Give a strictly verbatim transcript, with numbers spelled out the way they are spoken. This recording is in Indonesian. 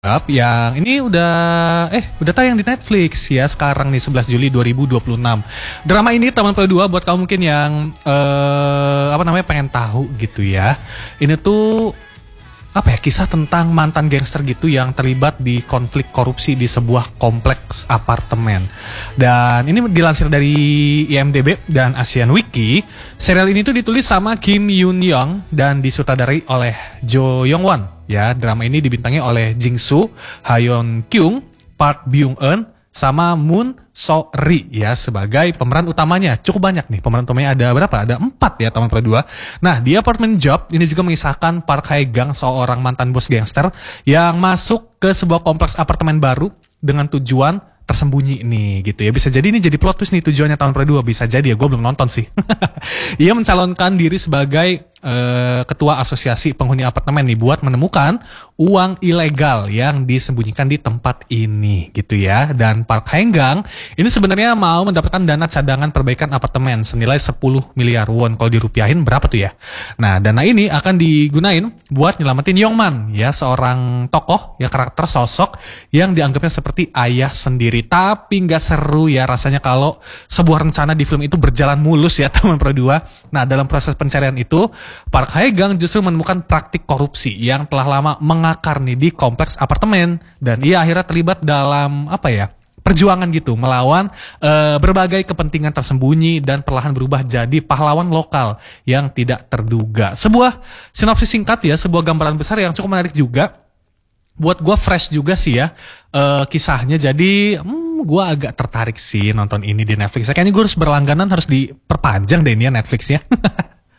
Yang ini udah eh udah tayang di Netflix ya sekarang nih sebelas Juli dua ribu dua puluh enam. Drama ini Taman Pele dua buat kamu mungkin yang eh apa namanya pengen tahu gitu ya. Ini tuh apa ya, kisah tentang mantan gangster gitu yang terlibat di konflik korupsi di sebuah kompleks apartemen. Dan ini dilansir dari I M D B dan Asian Wiki. Serial ini tuh ditulis sama Kim Yoon Young dan disutradarai oleh Jo Yong Won. Ya, drama ini dibintangi oleh Jin Soo, Ha Yeon Kyung, Park Byung Eun, sama Moon So Ri ya sebagai pemeran utamanya. Cukup banyak nih pemeran utamanya, ada berapa? Ada empat ya Taman Pele dua. Nah di Apartment Job ini juga mengisahkan Park Hae Gang, seorang mantan bos gangster yang masuk ke sebuah kompleks apartemen baru dengan tujuan tersembunyi nih gitu ya. Bisa jadi ini jadi plot twist nih tujuannya Taman Pele dua, bisa jadi ya, gue belum nonton sih. Ia mencalonkan diri sebagai uh, ketua asosiasi penghuni apartemen nih buat menemukan uang ilegal yang disembunyikan di tempat ini gitu ya. Dan Park Hae Gang ini sebenarnya mau mendapatkan dana cadangan perbaikan apartemen senilai sepuluh miliar won. Kalau dirupiahin berapa tuh ya? Nah dana ini akan digunain buat nyelamatin Yongman ya, seorang tokoh ya, karakter sosok yang dianggapnya seperti ayah sendiri. Tapi nggak seru ya rasanya kalau sebuah rencana di film itu berjalan mulus ya Taman Pele dua. Nah dalam proses pencarian itu Park Hae Gang justru menemukan praktik korupsi yang telah lama mengakar nih di kompleks apartemen, dan ia akhirnya terlibat dalam apa ya, perjuangan gitu melawan uh, berbagai kepentingan tersembunyi dan perlahan berubah jadi pahlawan lokal yang tidak terduga. Sebuah sinopsis singkat ya, sebuah gambaran besar yang cukup menarik juga. Buat gue fresh juga sih ya uh, kisahnya. Jadi hmm, gue agak tertarik sih nonton ini di Netflix. Kayaknya gue harus berlangganan, harus diperpanjang deh ini ya Netflixnya.